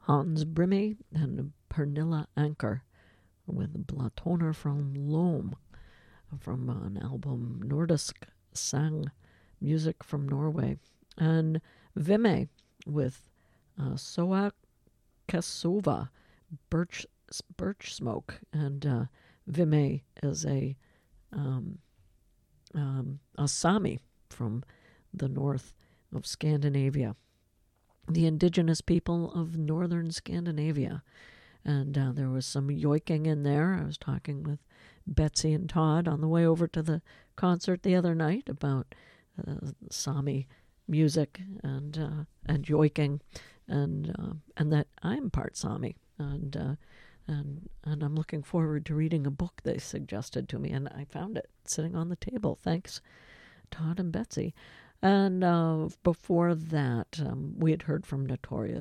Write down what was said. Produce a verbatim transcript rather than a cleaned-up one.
Hans Brimmy and Pernilla Anker with Blatoner from Loam from an album Nordisk Sang, music from Norway. And Vime with uh, Soa Kasova, birch, birch smoke. And uh, Vime is a, um, um, a Sami from the north of Scandinavia, the indigenous people of northern Scandinavia. And uh, there was some yoiking in there. I was talking with Betsy and Todd on the way over to the concert the other night about uh, Sami music and uh, and yoiking, and uh, and that I'm part Sami, and uh, and and I'm looking forward to reading a book they suggested to me, and I found it sitting on the table. Thanks, Todd and Betsy. And uh, before that, um, we had heard from Notorious